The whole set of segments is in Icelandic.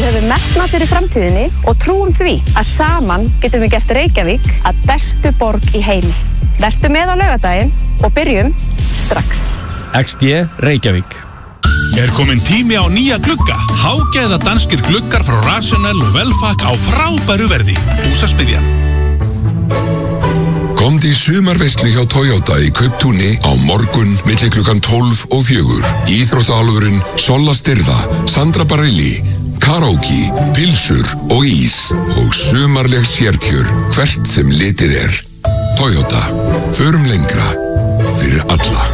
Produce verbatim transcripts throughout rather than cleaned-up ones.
Við höfum metnað fyrir framtíðinni og trúum því að saman getum við gert Reykjavík að bestu borg í heimi. Vertu með á laugardaginn og byrjum strax. X D Reykjavík. Er komin tími á nýja glugga. Hágæða danskir gluggar frá Rational og Velfak á frábæru verði. Húsasmiðjan. Komdu í sumarveislu hjá Toyota í Kauptúni á morgun milli klukkan tólf og fjögur. Íþróttaálfurinn Solla Styrða, Sandra Bareilly, karaoke, pilsur og ís og sumarleg sérkjör hvert sem litið er. Toyota. Förum lengra fyrir alla.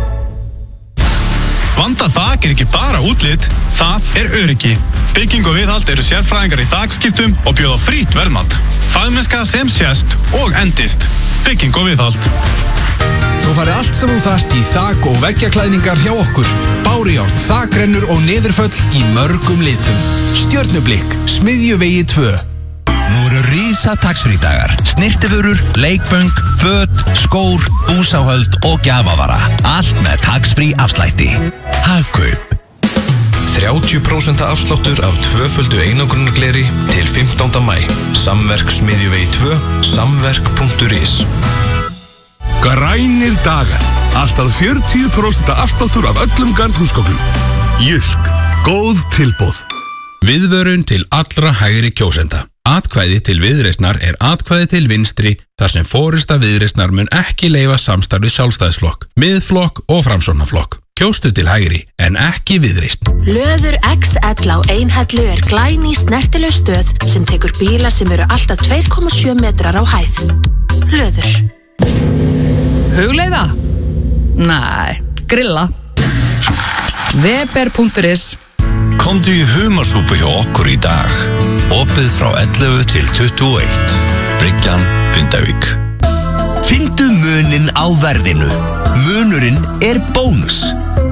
Vandað þak er ekki bara útlit, það er öryggi. Bygging og viðhald eru sérfræðingar í þakskiptum og bjóða frítt verðmat. Fagmennska sem sést og endist. Bygging og viðhald. Þú farið allt sem þú þarft í þak- og veggjaklæðningar hjá okkur. Bárujárn, þakrennur og niðurföll í mörgum litum. Stjörnublikk, Smiðjuvegi tvö. Nú eru rísa taxfrí-dagar. Snirtivörur, leikföng, föt, skór, búsáhöld og gjafavara. Allt með taxfrí afslætti. Hagkaup. þrjátíu prósent afsláttur af tvöföldu einangrunargleri til fimmtánda maí. Samverk Smiðjuvegi tvö, samverk punktur is. Grænir dagar. Alltaf fjörutíu prósent afsláttur af öllum garðhúsgögnum. Jysk. Góð tilboð. Viðvörun til allra hægri kjósenda. Atkvæði til Viðreisnar er atkvæði til vinstri þar sem forysta Viðreisnar mun ekki leyfa samstarfi Sjálfstæðisflokk, Miðflokk og Framsóknarflokk. Kjóstu til hægri en ekki Viðreisn. Löður X L á Einhellu er glæný snertileg stöð sem tekur bíla sem eru alltaf tvö komma sjö metrar á hæð. Löður. Hugleiða? Næ, grilla. Weber punktur is. Komdu í humarsúpu hjá okkur í dag. Opið frá ellefu til tuttugu og eitt. Bryggjan, Grindavík. Fyndu muninn á verðinu. Munurinn er bónus.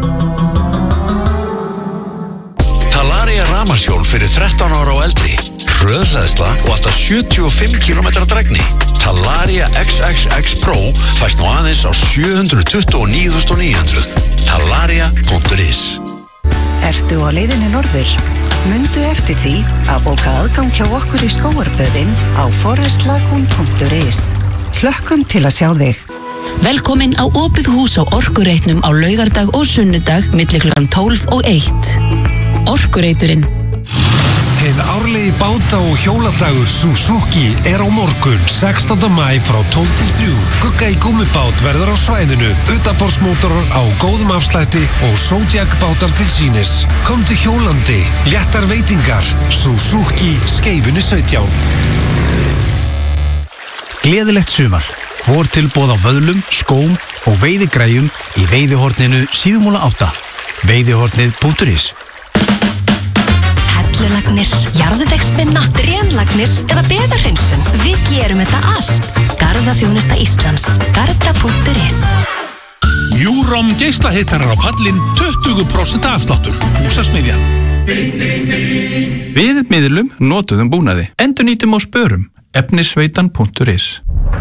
Talaria rafmagnshjól fyrir þrettán ára og eldri. Hröðhleðsla og alltaf sjötíu og fimm kílómetra drægni. Talaria X X X Pro fæst nú aðeins á sjö hundruð tuttugu og níu þúsund níu hundruð. Talaria punktur is. Ertu á leiðinni norður? Mundu eftir því að bóka aðgang hjá okkur í skógarböðin á forest lagoon punktur is. Hlökkum til að sjá þig. Velkomin á opið hús á Orkureitnum á laugardag og sunnudag milli klukkan tólf og eitt. Orkureiturinn. Hinn árlegi báta- og hjóladagur Suzuki er á morgun sextánda maí frá tólf til þrjú. Gugga í gúmmibát verður á svæðinu, utanborðsmótorar á góðum afslætti og Zodiac bátar til sýnis. Komdu hjólandi, léttar veitingar, Suzuki Skeifunni sautján. Gleðilegt sumar. Vor tilboð á vöðlum, skóm og veiðigræjum í veiðihorninu Síðumúla átta. veiðihornið punktur is. Hellulagnir, jarðvegsvinna, drenlagnir eða beðarhreinsun. Við gerum þetta allt. Garðaþjónusta Íslands. Garda punktur is. Júrom geislaheitarar á pallin, tuttugu prósent afsláttur. Húsasmiðjan. Við miðlum notuðum búnaði. Endurnýtum og spörum. efnisveitan punktur is.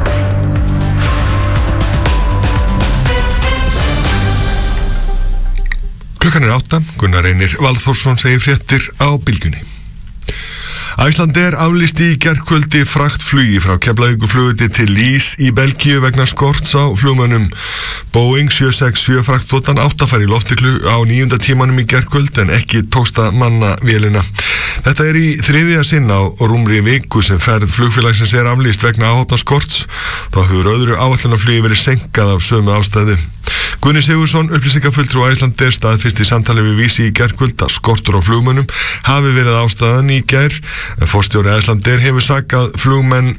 Klukkan er átta, Gunnar Reynir Valþórsson segir fréttir á Bylgjunni. Icelandair aflýsti í gærkvöldi fraktflugi frá Keflavíkurflugvelli til Lís í Belgíu vegna skorts á flugmönnum. Boeing sjö sex sjö fraktþotan átti að fara í loftiklu á níunda tímanum í gærkvöld en ekki tókst að manna vélina. Þetta er í þriðja sinn á rúmri viku sem ferð flugfélagsins er aflýst vegna áhafnaskorts. Þá hefur öðru áætlunarflugi verið senkað af sömu ástæðu. Gunni Sigurðsson, upplýsingafulltrúi Icelandair, staðfesti í samtali við Vísi í gærkvöld að skortur á flugmönnum hafi verið ástæðan í gær. Forstjóri Icelandair hefur sakað flugmenn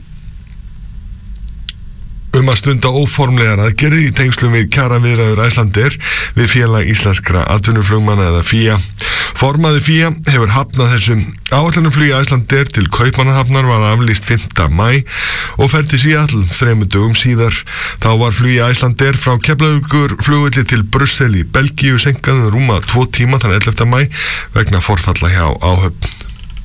um að stunda óformlegar aðgerðir í tengslum við kjaraviðræður Icelandair við félag íslenskra atvinnuflugmanna eða F I A. Formaður F I A hefur hafnað þessum. Áætlunarflugi Icelandair til Kaupmannahafnar var aflýst fimmta maí og fer til Seattle þremur dögum síðar. Þá var flugi Icelandair frá Keflavíkurflugvelli til Brussel í Belgíu senkað um rúma tvo tíma þann ellefta maí vegna forfalla hjá áhöfn.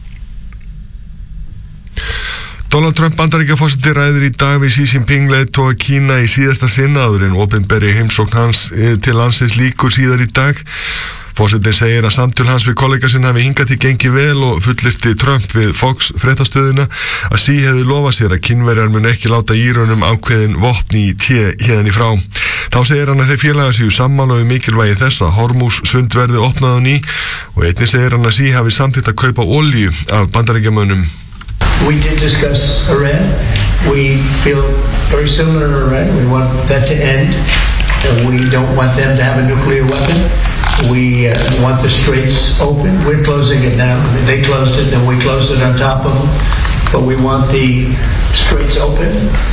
Donald Trump Bandaríkjaforseti ræðir í dag við Xi Jinping leiðtoga Kína í síðasta sinn áður en opinberi heimsókn hans til landsins lýkur síðar í dag. Forsetinn segir að samtöl hans við kollega sinn hafi hingað til gengið vel og fullyrti Trump við Fox fréttastöðina að Xi hefði lofað sér að Kínverjar mun ekki láta Írönum ákveðin vopni í té héðan í frá. Þá segir hann að þeir félagar séu sammála um mikilvægi þess að Hormuz sund verði opnað á ný og einnig segir hann að Xi hafi samþykkt að kaupa olíu af Bandaríkjamönnum. We did discuss Iran. We feel very similar to Iran. We want that to end. And we don't want them to have a nuclear weapon. We uh, want the straits open. We're closing it now. They closed it, then we closed it on top of them. But we want the straits open.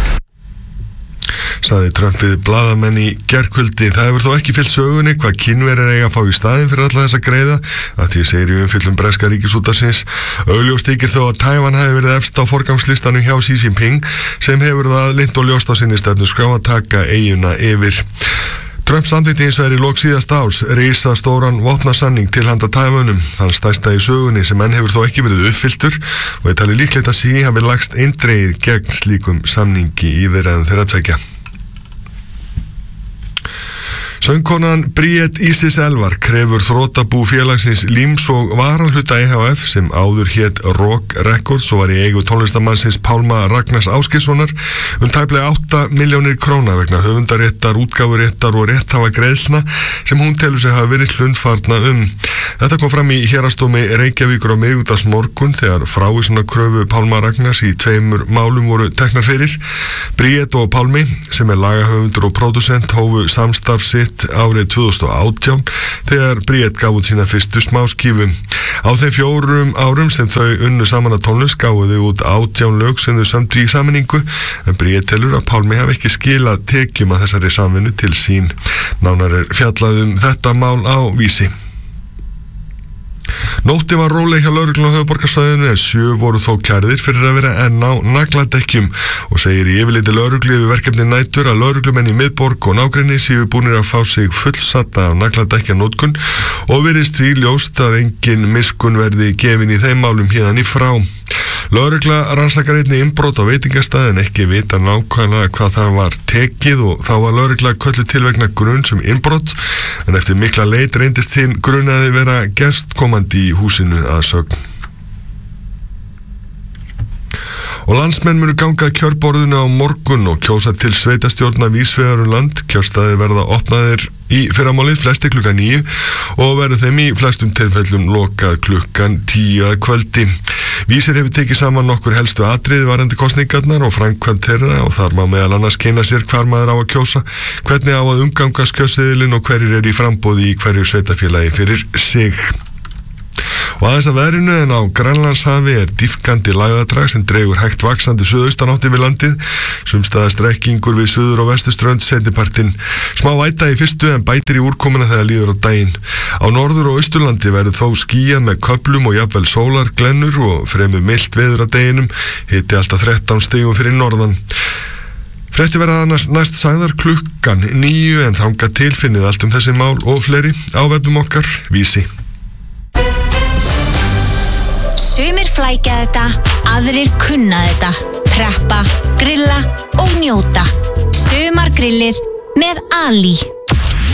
Saði Trump við blaðamenn í gærkvöldi. Það hefur þó ekki fyllt sögunni hvað Kínverjar eiga að fá í staðinn fyrir alla þessa greiða, að því segir í umfjöllun breska ríkisútvarpsins. Augljóst þykir þó að Tævan hafi verið efst á forgangslistanum hjá Xi Jinping, sem hefur það leynt og ljóst á sinni stefnuskrá að taka eyjuna yfir. Trump samþykkti hins vegar í lok síðasta árs risa stóran vopnasamning til handa Tævanum, þann stærsta í sögunni sem enn hefur þó ekki verið uppfylltur og er talið líklegt að Xi hafi lagst eindregið gegn slíkum samningi í viðræðum þeirra tveggja. Söngkonan Bríett Ísis Elvar krefur þrotabú félagsins Líms og Varanhluta E H F sem áður hét Rock Records og var í eigu tónlistamannsins Pálma Ragnars Ásgeirssonar um tæplega átta milljónir króna vegna höfundaréttar, útgáfuréttar og rétthafa greiðslna sem hún telur sig hafa verið hlunnfarna um. Þetta kom fram í héraðsdómi Reykjavíkur á miðvikudagsmorgun þegar frávísunarkröfu Pálma Ragnars í tveimur málum voru teknar fyrir. Bríett og Pálmi, sem er lagahöfundur og pródusent, hófu samstarf sitt árið tvö þúsund og átján þegar Bríett gaf út sína fyrstu smáskífu. Á þeim fjórum árum sem þau unnu saman að tónlist gáfu þau út átján lög sem þau sömdu í sameiningu, en Bríett telur að Pálmi hafi ekki skilað tekjum að þessari samvinnu til sín. Nánar er fjallað um þetta mál á Vísi. Nótti var róleg hjá lögreglunni á höfuðborgarsvæðinu en sjö voru þó kærðir fyrir að vera enn á nagladekkjum og segir í yfirliti lögreglu yfir verkefni nætur að lögreglumenn í miðborg og nágrenni séu búnir að fá sig fullsatta af nagladekkjanótkun og virðist því ljóst að engin miskun verði gefin í þeim málum héðan í frá. Lögregla rannsakar einnig innbrot á veitingastað en ekki vita nákvæmlega hvað þar var tekið og þá var lögregla kölluð til vegna gruns um innbrot en eftir mikla leit reyndist hinn grunaði vera gestkomandi í húsinu að sögn. Og landsmenn munu ganga að kjörborðinu á morgun og kjósa til sveitastjórna vísvegar um land. Kjörstaðir verða opnaðir í fyrramálið flesti klukkan níu og verður þeim í flestum tilfellum lokað klukkan tíu að kvöldi. Vísir hefur tekið saman nokkur helstu atriði varðandi kosningarnar og framkvæmd þeirra og þar má meðal annars kynna sér hvar maður á að kjósa, hvernig á að umgangast kjörseðilinn og hverjir er í framboði í hverju sveitafélagi fyrir sig. Og aðeins að veðrinu en á Grænlandshafi er dýpkandi lægðadrag sem dregur hægt vaxandi suðaustanátt yfir landið, sumstaðar strekkingur við suður- og vesturströnd seinnipartinn. Smá væta í fyrstu en bætir í úrkomuna þegar líður á daginn. Á norður- og austurlandi verður þó skýjað með köflum og jafnvel sólarglennur og fremur milt veður á deginum, hiti alltaf þrettán stigum fyrir norðan. Frétti verða annars næst sagðar klukkan níu en þangað til finnið allt um þessi mál og fleiri á vefnum okkar Vísi. Sumir flækja þetta, aðrir kunna þetta. Preppa, grilla og njóta. Sumargrillið með Ali.